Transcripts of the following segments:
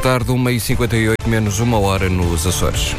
tarde, 1h58, menos 1 hora nos Açores.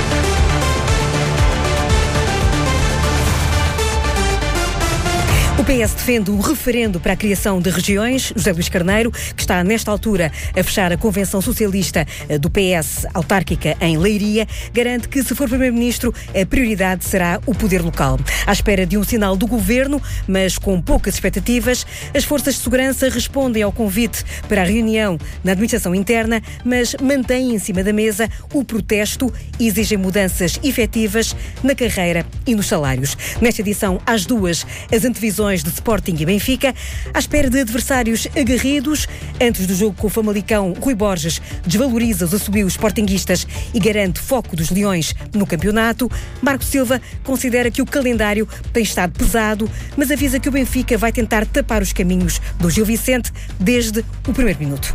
O PS defende o referendo para a criação de regiões. José Luís Carneiro, que está nesta altura a fechar a convenção socialista do PS autárquica em Leiria, garante que, se for Primeiro-Ministro, a prioridade será o poder local. À espera de um sinal do Governo, mas com poucas expectativas, as forças de segurança respondem ao convite para a reunião na administração interna, mas mantêm em cima da mesa o protesto e exigem mudanças efetivas na carreira e nos salários. Nesta edição, às 2, as antevisões de Sporting e Benfica, à espera de adversários aguerridos. Antes do jogo com o Famalicão, Rui Borges desvaloriza os assobios sportinguistas e garante foco dos Leões no campeonato. Marco Silva considera que o calendário tem estado pesado, mas avisa que o Benfica vai tentar tapar os caminhos do Gil Vicente desde o primeiro minuto.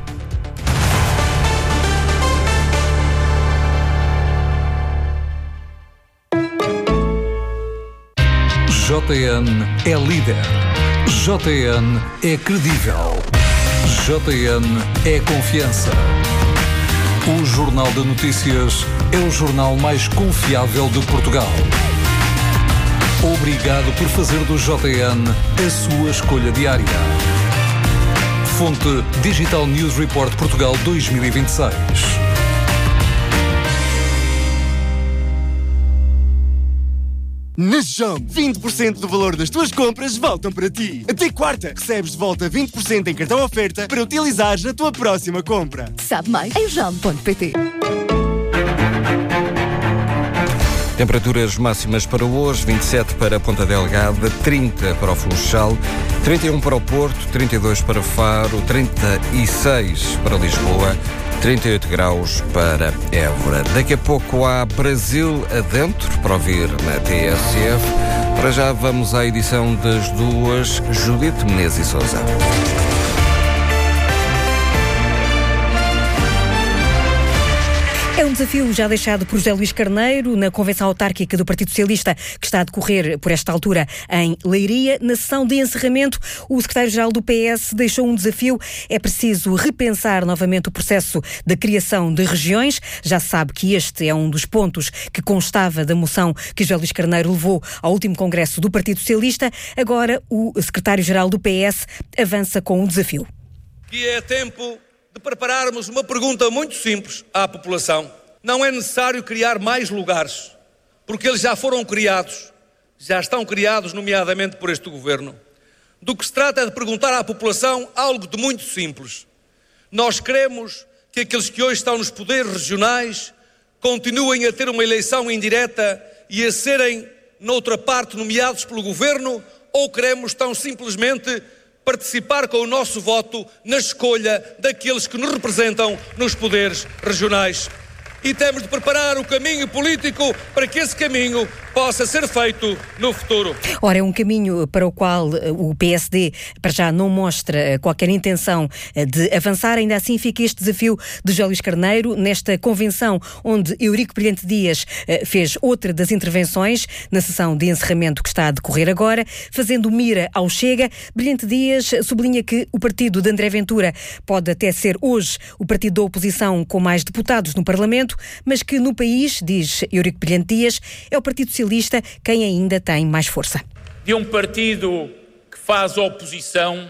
JN é líder. JN é credível. JN é confiança. O Jornal de Notícias é o jornal mais confiável de Portugal. Obrigado por fazer do JN a sua escolha diária. Fonte Digital News Report Portugal 2026. Na Jump, 20% do valor das tuas compras voltam para ti. Até quarta, recebes de volta 20% em cartão oferta para utilizares na tua próxima compra. Sabe mais em jump.pt. Temperaturas máximas para hoje: 27 para Ponta Delgada, 30 para o Funchal, 31 para o Porto, 32 para Faro, 36 para Lisboa, 38 graus para Évora. Daqui a pouco há Brasil adentro para ouvir na TSF. Para já vamos à edição das 2, Judite Menezes e Sousa. É um desafio já deixado por José Luís Carneiro na convenção autárquica do Partido Socialista, que está a decorrer por esta altura em Leiria. Na sessão de encerramento, o secretário-geral do PS deixou um desafio. É preciso repensar novamente o processo da criação de regiões. Já se sabe que este é um dos pontos que constava da moção que José Luís Carneiro levou ao último congresso do Partido Socialista. Agora, o secretário-geral do PS avança com um desafio. Que é tempo de prepararmos uma pergunta muito simples à população. Não é necessário criar mais lugares, porque eles já foram criados, já estão criados, nomeadamente por este governo. Do que se trata é de perguntar à população algo de muito simples. Nós queremos que aqueles que hoje estão nos poderes regionais continuem a ter uma eleição indireta e a serem, noutra parte, nomeados pelo governo, ou queremos tão simplesmente participar com o nosso voto na escolha daqueles que nos representam nos poderes regionais. E temos de preparar o caminho político para que esse caminho possa ser feito no futuro. Ora, é um caminho para o qual o PSD para já não mostra qualquer intenção de avançar. Ainda assim fica este desafio de José Luís Carneiro nesta convenção onde Eurico Brilhante Dias fez outra das intervenções na sessão de encerramento que está a decorrer agora, fazendo mira ao Chega. Brilhante Dias sublinha que o partido de André Ventura pode até ser hoje o partido da oposição com mais deputados no Parlamento, mas que no país, diz Eurico Brilhante Dias, é o Partido Socialista quem ainda tem mais força. De um partido que faz oposição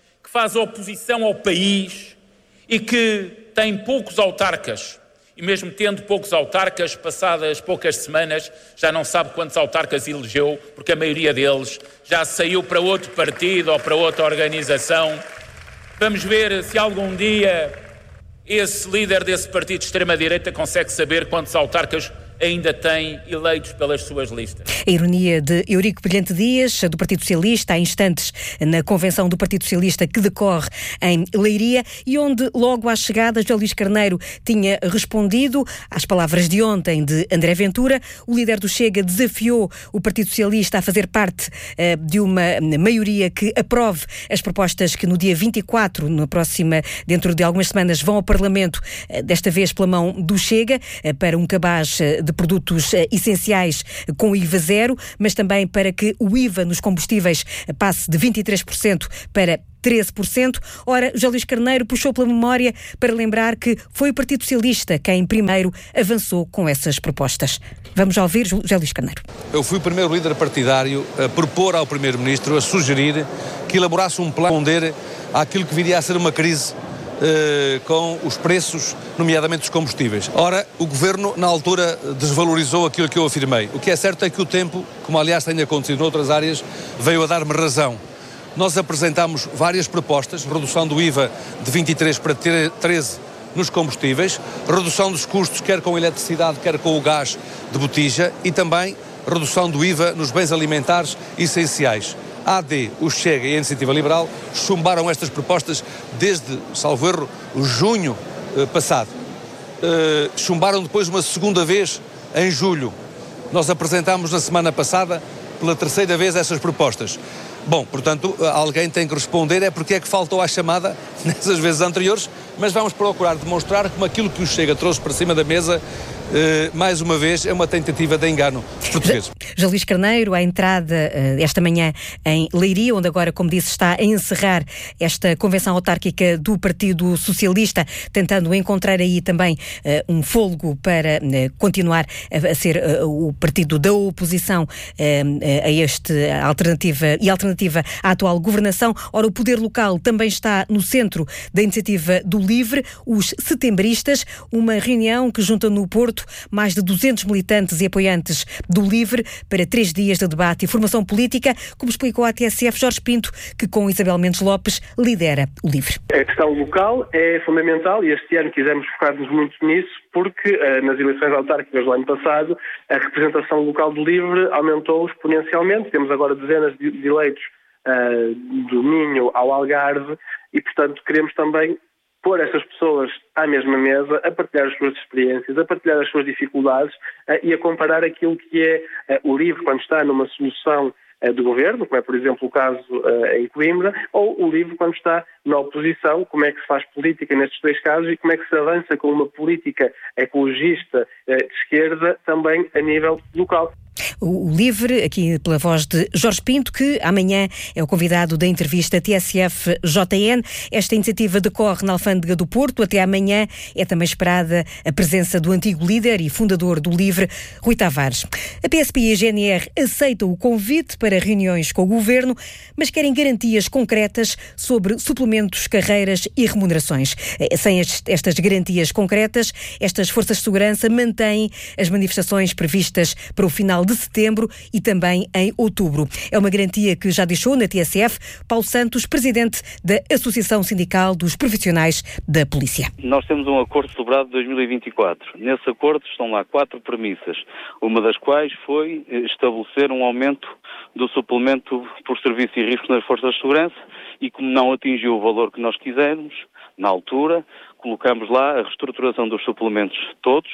ao país e que tem poucos autarcas. E mesmo tendo poucos autarcas, passadas poucas semanas, já não sabe quantos autarcas elegeu, porque a maioria deles já saiu para outro partido ou para outra organização. Vamos ver se algum dia esse líder desse partido de extrema-direita consegue saber quantos autarcas ainda tem eleitos pelas suas listas. A ironia de Eurico Brilhante Dias, do Partido Socialista, há instantes na convenção do Partido Socialista que decorre em Leiria e onde logo à chegada José Luís Carneiro tinha respondido às palavras de ontem de André Ventura. O líder do Chega desafiou o Partido Socialista a fazer parte de uma maioria que aprove as propostas que no dia 24, dentro de algumas semanas, vão ao Parlamento, desta vez pela mão do Chega, para um cabaz de produtos essenciais com IVA zero, mas também para que o IVA nos combustíveis passe de 23% para 13%. Ora, José Luís Carneiro puxou pela memória para lembrar que foi o Partido Socialista quem primeiro avançou com essas propostas. Vamos ouvir José Luís Carneiro. Eu fui o primeiro líder partidário a propor ao Primeiro-Ministro, a sugerir que elaborasse um plano para responder àquilo que viria a ser uma crise com os preços, nomeadamente dos combustíveis. Ora, o Governo, na altura, desvalorizou aquilo que eu afirmei. O que é certo é que o tempo, como aliás tem acontecido noutras áreas, veio a dar-me razão. Nós apresentámos várias propostas, redução do IVA de 23 para 13 nos combustíveis, redução dos custos, quer com a eletricidade, quer com o gás de botija, e também redução do IVA nos bens alimentares essenciais. A AD, o Chega e a Iniciativa Liberal chumbaram estas propostas desde, salvo erro, junho passado. Chumbaram depois uma segunda vez em julho. Nós apresentámos na semana passada pela terceira vez essas propostas. Bom, portanto, alguém tem que responder porque é que faltou à chamada nessas vezes anteriores, mas vamos procurar demonstrar como aquilo que o Chega trouxe para cima da mesa, mais uma vez, é uma tentativa de engano dos portugueses. José Luís Carneiro, à entrada esta manhã em Leiria, onde agora, como disse, está a encerrar esta convenção autárquica do Partido Socialista, tentando encontrar aí também um fôlego para continuar a ser o partido da oposição a esta alternativa à atual governação. Ora, o poder local também está no centro da iniciativa do LIVRE, os setembristas, uma reunião que junta no Porto mais de 200 militantes e apoiantes do LIVRE para 3 dias de debate e formação política, como explicou à TSF Jorge Pinto, que com Isabel Mendes Lopes lidera o LIVRE. A questão local é fundamental e este ano quisemos focar-nos muito nisso porque nas eleições autárquicas do ano passado a representação local do LIVRE aumentou exponencialmente. Temos agora dezenas de eleitos do Minho ao Algarve e, portanto, queremos também pôr essas pessoas à mesma mesa, a partilhar as suas experiências, a partilhar as suas dificuldades e a comparar aquilo que é o LIVRE quando está numa solução do governo, como é, por exemplo, o caso em Coimbra, ou o LIVRE quando está na oposição, como é que se faz política nestes 2 casos e como é que se avança com uma política ecologista de esquerda também a nível local. O LIVRE, aqui pela voz de Jorge Pinto, que amanhã é o convidado da entrevista TSF-JN. Esta iniciativa decorre na Alfândega do Porto. Até amanhã é também esperada a presença do antigo líder e fundador do LIVRE, Rui Tavares. A PSP e a GNR aceitam o convite para reuniões com o Governo, mas querem garantias concretas sobre suplementos, carreiras e remunerações. Sem estas garantias concretas, estas forças de segurança mantêm as manifestações previstas para o final de setembro e também em outubro. É uma garantia que já deixou na TSF Paulo Santos, presidente da Associação Sindical dos Profissionais da Polícia. Nós temos um acordo celebrado de 2024. Nesse acordo estão lá 4 premissas, uma das quais foi estabelecer um aumento do suplemento por serviço e risco nas forças de segurança e como não atingiu o valor que nós quisermos, na altura, colocamos lá a reestruturação dos suplementos todos,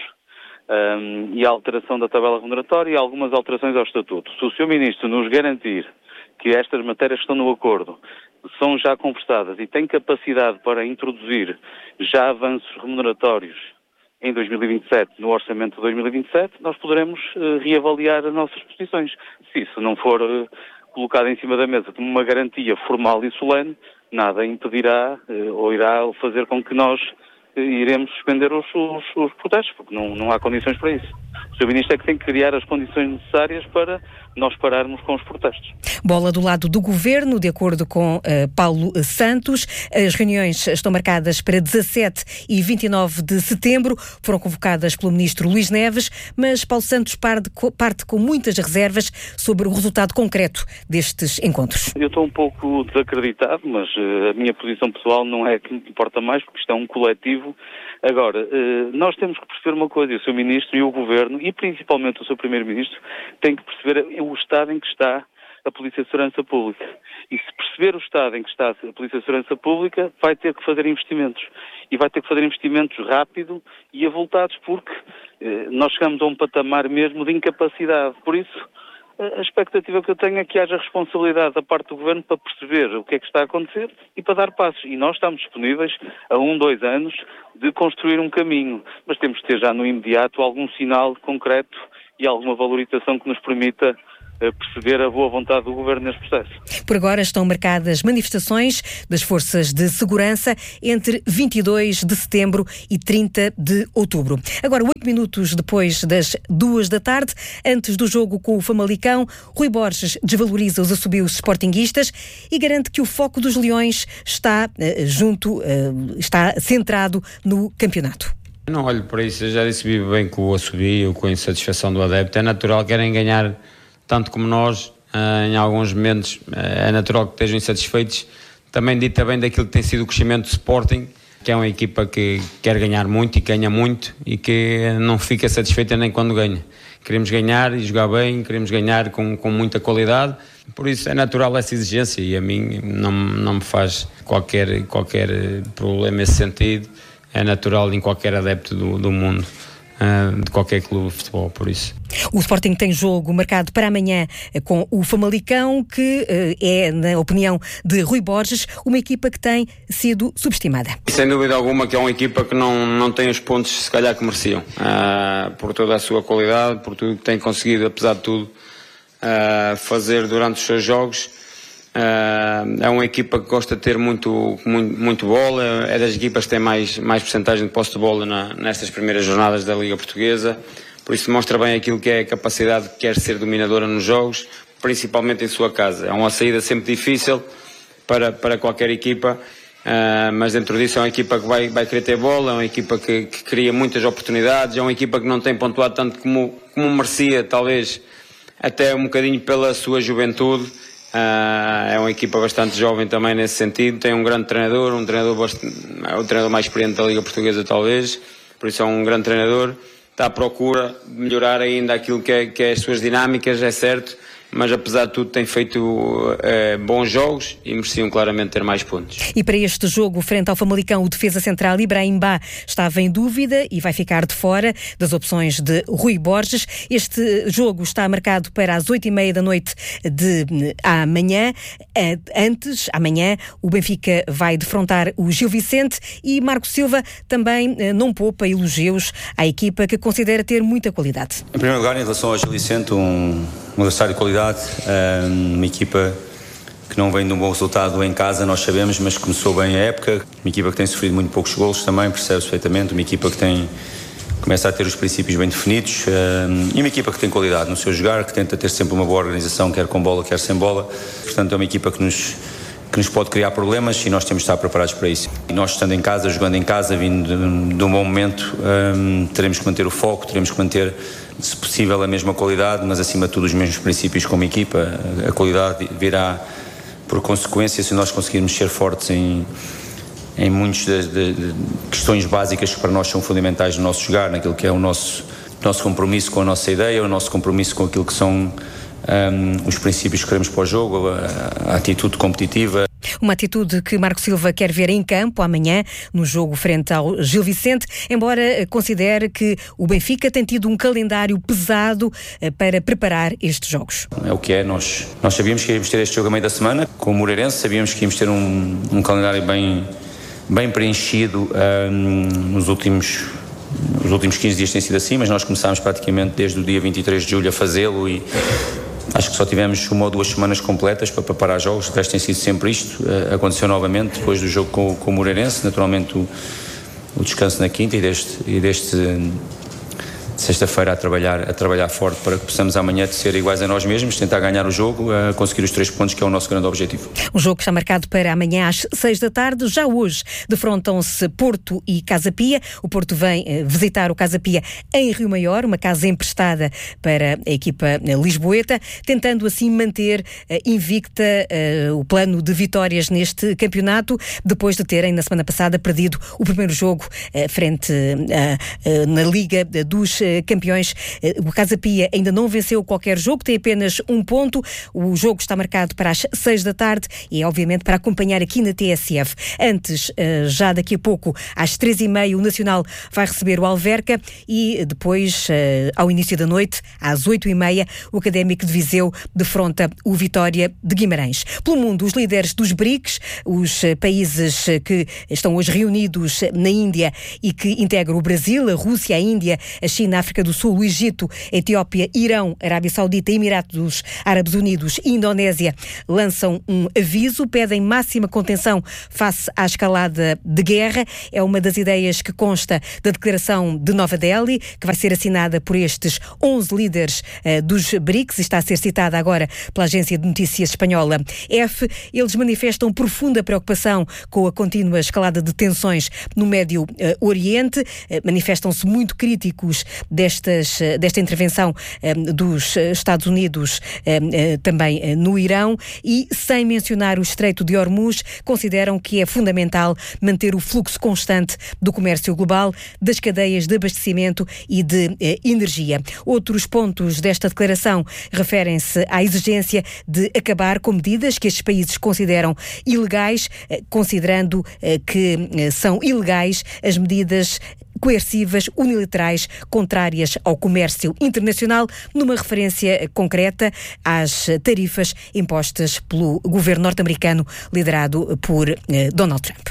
e a alteração da tabela remuneratória e algumas alterações ao Estatuto. Se o Sr. Ministro nos garantir que estas matérias que estão no acordo são já conversadas e tem capacidade para introduzir já avanços remuneratórios em 2027, no orçamento de 2027, nós poderemos reavaliar as nossas posições. Se isso não for colocado em cima da mesa como uma garantia formal e solene, nada impedirá ou irá fazer com que nós iremos suspender os protestos, porque não há condições para isso. O Sr. Ministro é que tem que criar as condições necessárias para nós pararmos com os protestos. Bola do lado do Governo, de acordo com Paulo Santos. As reuniões estão marcadas para 17 e 29 de setembro. Foram convocadas pelo Ministro Luís Neves, mas Paulo Santos parte com muitas reservas sobre o resultado concreto destes encontros. Eu estou um pouco desacreditado, mas a minha posição pessoal não é que me importa mais, porque isto é um coletivo. Agora, nós temos que perceber uma coisa, o Sr. Ministro e o Governo, e principalmente o Sr. Primeiro-Ministro, têm que perceber o estado em que está a Polícia de Segurança Pública. E se perceber o estado em que está a Polícia de Segurança Pública, vai ter que fazer investimentos. E vai ter que fazer investimentos rápido e avultados, porque nós chegamos a um patamar mesmo de incapacidade. Por isso, a expectativa que eu tenho é que haja responsabilidade da parte do Governo para perceber o que é que está a acontecer e para dar passos. E nós estamos disponíveis a 2 anos de construir um caminho, mas temos de ter já no imediato algum sinal concreto e alguma valorização que nos permita perceber a boa vontade do Governo neste processo. Por agora estão marcadas manifestações das forças de segurança entre 22 de setembro e 30 de outubro. Agora, 8 minutos depois das 2 da tarde, antes do jogo com o Famalicão, Rui Borges desvaloriza os assobios sportinguistas e garante que o foco dos Leões está centrado no campeonato. Não olho para isso, eu já disse bem que o assobio, com a insatisfação do adepto, é natural, querem ganhar tanto como nós, em alguns momentos é natural que estejam insatisfeitos. Também dita bem daquilo que tem sido o crescimento do Sporting, que é uma equipa que quer ganhar muito e ganha muito e que não fica satisfeita nem quando ganha. Queremos ganhar e jogar bem, queremos ganhar com muita qualidade, por isso é natural essa exigência e a mim não me faz qualquer problema nesse sentido. É natural em qualquer adepto do mundo, de qualquer clube de futebol, por isso. O Sporting tem jogo marcado para amanhã com o Famalicão, que é, na opinião de Rui Borges, uma equipa que tem sido subestimada. Sem dúvida alguma que é uma equipa que não tem os pontos, se calhar, que mereciam, por toda a sua qualidade, por tudo que tem conseguido, apesar de tudo, fazer durante os seus jogos. É uma equipa que gosta de ter muito bola, é das equipas que tem mais percentagem de posse de bola nestas primeiras jornadas da Liga Portuguesa, por isso mostra bem aquilo que é a capacidade que quer ser dominadora nos jogos, principalmente em sua casa. É uma saída sempre difícil para qualquer equipa, mas dentro disso é uma equipa que vai querer ter bola, é uma equipa que cria muitas oportunidades, é uma equipa que não tem pontuado tanto como merecia, talvez até um bocadinho pela sua juventude. É uma equipa bastante jovem também nesse sentido, tem um grande treinador, o treinador mais experiente da Liga Portuguesa talvez, por isso é um grande treinador, está à procura de melhorar ainda aquilo que é as suas dinâmicas, é certo, mas apesar de tudo tem feito bons jogos e mereciam claramente ter mais pontos. E para este jogo, frente ao Famalicão, o defesa central Ibrahim Ba estava em dúvida e vai ficar de fora das opções de Rui Borges. Este jogo está marcado para as 8h30 da noite de amanhã. Amanhã, o Benfica vai defrontar o Gil Vicente e Marco Silva também não poupa elogios à equipa que considera ter muita qualidade. Em primeiro lugar, em relação ao Gil Vicente, um adversário de qualidade, uma equipa que não vem de um bom resultado em casa, nós sabemos, mas começou bem a época, uma equipa que tem sofrido muito poucos golos também, percebe-se perfeitamente, uma equipa que começa a ter os princípios bem definidos e uma equipa que tem qualidade no seu jogar, que tenta ter sempre uma boa organização, quer com bola, quer sem bola, portanto é uma equipa que nos pode criar problemas e nós temos de estar preparados para isso. E nós estando em casa, jogando em casa, vindo de um bom momento, teremos que manter o foco, teremos que manter, se possível, a mesma qualidade, mas acima de tudo os mesmos princípios como equipa. A qualidade virá por consequência se nós conseguirmos ser fortes em muitas de questões básicas que para nós são fundamentais no nosso jogar, naquilo que é o nosso compromisso com a nossa ideia, o nosso compromisso com aquilo que são os princípios que queremos para o jogo, a atitude competitiva. Uma atitude que Marco Silva quer ver em campo amanhã, no jogo frente ao Gil Vicente, embora considere que o Benfica tem tido um calendário pesado para preparar estes jogos. É o que é, nós sabíamos que íamos ter este jogo a meio da semana, com o Moreirense, sabíamos que íamos ter um calendário bem preenchido nos últimos 15 dias tem sido assim, mas nós começámos praticamente desde o dia 23 de julho a fazê-lo e acho que só tivemos 1 ou 2 semanas completas para preparar jogos, o resto tem sido sempre isto. Aconteceu novamente depois do jogo com o Moreirense, naturalmente o descanso na quinta e deste sexta-feira a trabalhar forte para que possamos amanhã ser iguais a nós mesmos, tentar ganhar o jogo, conseguir os 3 pontos, que é o nosso grande objetivo. O jogo está marcado para amanhã às 6 da tarde. Já hoje defrontam-se Porto e Casa Pia. O Porto vem visitar o Casa Pia em Rio Maior, uma casa emprestada para a equipa lisboeta, tentando assim manter invicta o plano de vitórias neste campeonato, depois de terem na semana passada perdido o primeiro jogo frente na Liga dos Campeões. O Casa Pia ainda não venceu qualquer jogo, tem apenas 1 ponto. O jogo está marcado para as 6 da tarde e é obviamente para acompanhar aqui na TSF. Antes, já daqui a pouco, às 3h30, o Nacional vai receber o Alverca e depois, ao início da noite, às 8h30, o Académico de Viseu defronta o Vitória de Guimarães. Pelo mundo, os líderes dos BRICS, os países que estão hoje reunidos na Índia e que integram o Brasil, a Rússia, a Índia, a China, África do Sul, o Egito, Etiópia, Irão, Arábia Saudita, Emirados Árabes Unidos e Indonésia lançam um aviso, pedem máxima contenção face à escalada de guerra. É uma das ideias que consta da declaração de Nova Delhi, que vai ser assinada por estes 11 líderes dos BRICS e está a ser citada agora pela agência de notícias espanhola EFE. Eles manifestam profunda preocupação com a contínua escalada de tensões no Médio Oriente, manifestam-se muito críticos desta intervenção dos Estados Unidos também no Irão e, sem mencionar o Estreito de Hormuz, consideram que é fundamental manter o fluxo constante do comércio global, das cadeias de abastecimento e de energia. Outros pontos desta declaração referem-se à exigência de acabar com medidas que estes países consideram ilegais, considerando que são ilegais as medidas coercivas unilaterais contrárias ao comércio internacional, numa referência concreta às tarifas impostas pelo governo norte-americano liderado por Donald Trump.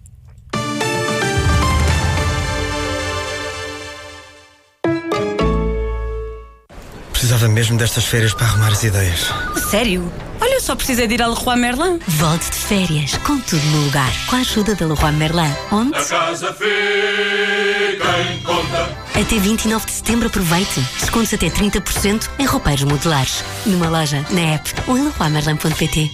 Precisava mesmo destas férias para arrumar as ideias. Sério? Olha, eu só precisei de ir à Leroy Merlin. Volte de férias, com tudo no lugar, com a ajuda da Leroy Merlin. Onde? A casa fica em conta. Até 29 de setembro aproveite. Descontos até 30% em roupeiros modulares. Numa loja, na app ou em leroymerlin.pt.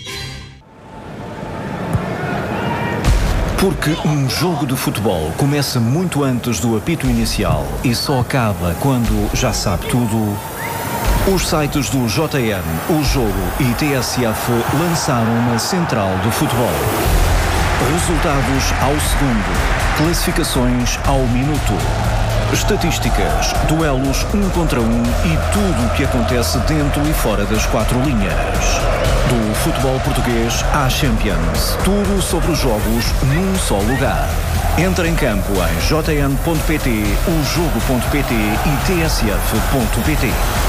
Porque um jogo de futebol começa muito antes do apito inicial e só acaba quando já sabe tudo. Os sites do JN, O Jogo e TSF lançaram uma central do futebol. Resultados ao segundo, classificações ao minuto, estatísticas, duelos 1 contra 1 e tudo o que acontece dentro e fora das quatro linhas. Do futebol português à Champions, tudo sobre os jogos num só lugar. Entra em campo em jn.pt, ojogo.pt e tsf.pt.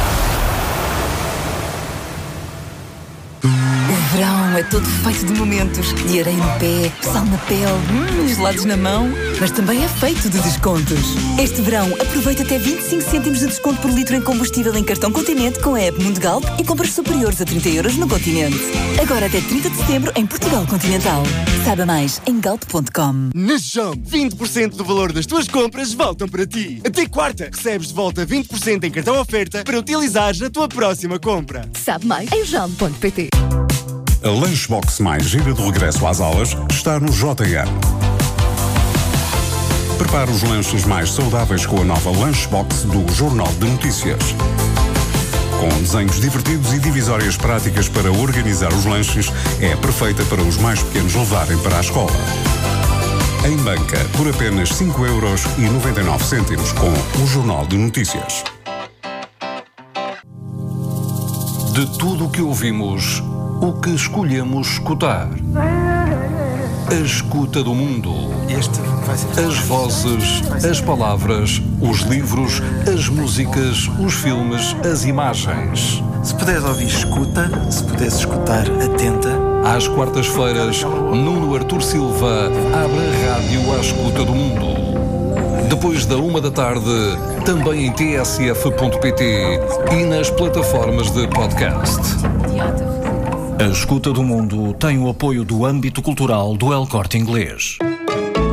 O verão é todo feito de momentos, de areia no pé, sal na pele, gelados na mão, mas também é feito de descontos. Este verão, aproveita até 25 cêntimos de desconto por litro em combustível em cartão Continente com a app Mundo Galp e compras superiores a 30 € no Continente. Agora até 30 de setembro em Portugal Continental. Saiba mais em galp.com. Na Jump, 20% do valor das tuas compras voltam para ti. Até quarta, recebes de volta 20% em cartão oferta para utilizares na tua próxima compra. Sabe mais em jump.pt. A Lunchbox mais gira de regresso às aulas está no JN. Prepara os lanches mais saudáveis com a nova Lunchbox do Jornal de Notícias. Com desenhos divertidos e divisórias práticas para organizar os lanches, é perfeita para os mais pequenos levarem para a escola. Em banca, por apenas 5,99 € com o Jornal de Notícias. De tudo o que ouvimos, o que escolhemos escutar. A escuta do mundo. As vozes, as palavras, os livros, as músicas, os filmes, as imagens. Se puderes ouvir, escuta. Se puderes escutar, atenta. Às quartas-feiras, Nuno Artur Silva abre a rádio à escuta do mundo. Depois da 1 da tarde, também em tsf.pt e nas plataformas de podcast. A escuta do mundo tem o apoio do âmbito cultural do El Corte Inglês.